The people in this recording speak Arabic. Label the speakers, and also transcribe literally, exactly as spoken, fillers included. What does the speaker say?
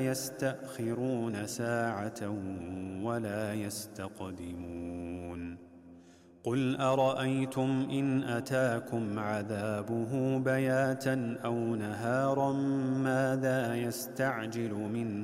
Speaker 1: يستأخرون ساعة ولا يستقدمون قل أرأيتم إن أتاكم عذابه بياتا أو نهارا ماذا يستعجل منه